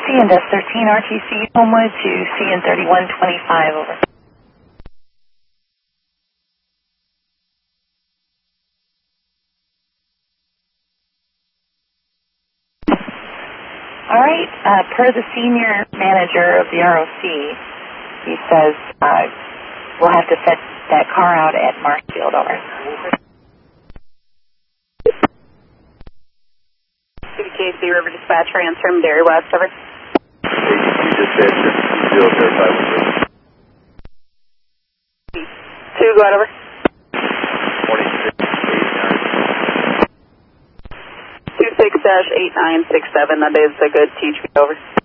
CN-13 RTC Homewood to CN-3125, over. All right, per the senior manager of the ROC, he says we'll have to set that car out at Marshfield, over. CBKC River Dispatch, transfer from Dairy West, over. Two, go ahead, over. Morning, 26-8967, that is a good teach me, over.